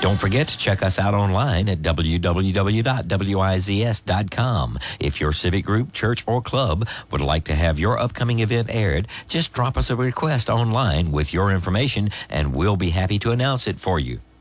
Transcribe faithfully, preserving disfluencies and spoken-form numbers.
Don't forget to check us out online at w w w dot w i z s dot com. If your civic group, church, or club would like to have your upcoming event aired, just drop us a request online with your information and we'll be happy to announce it for you.